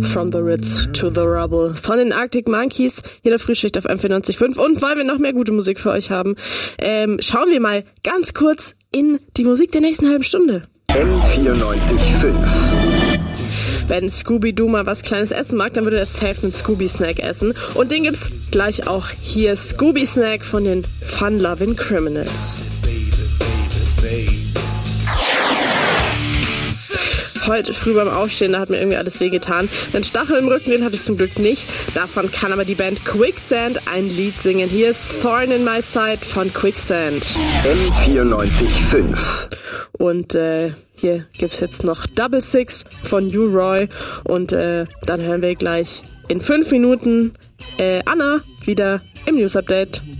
From the Ritz to the Rubble von den Arctic Monkeys, hier der Frühschicht auf M94.5. Und weil wir noch mehr gute Musik für euch haben, schauen wir mal ganz kurz in die Musik der nächsten halben Stunde. M94.5. Wenn Scooby-Doo mal was Kleines essen mag, dann würde er safe einen Scooby-Snack essen. Und den gibt's gleich auch hier. Scooby-Snack von den Fun-Lovin' Criminals. Heute früh beim Aufstehen, da hat mir irgendwie alles wehgetan. Den Stachel im Rücken, den hatte ich zum Glück nicht. Davon kann aber die Band Quicksand ein Lied singen. Hier ist Thorn in My Side von Quicksand. M94.5. Und hier gibt's jetzt noch Double Six von U-Roy. Und dann hören wir gleich in 5 Minuten Anna wieder im News Update.